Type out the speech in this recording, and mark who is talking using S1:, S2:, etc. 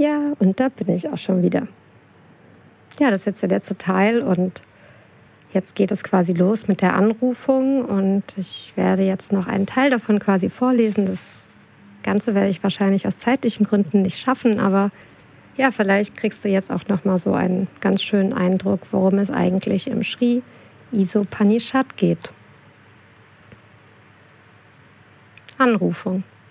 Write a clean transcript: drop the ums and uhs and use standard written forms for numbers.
S1: Ja, und da bin ich auch schon wieder. Ja, das ist jetzt der letzte Teil und jetzt geht es quasi los mit der Anrufung und ich werde jetzt noch einen Teil davon quasi vorlesen. Das Ganze werde ich wahrscheinlich aus zeitlichen Gründen nicht schaffen, aber ja, vielleicht kriegst du jetzt auch nochmal so einen ganz schönen Eindruck, worum es eigentlich im Sri Isopanishad geht. Anrufung.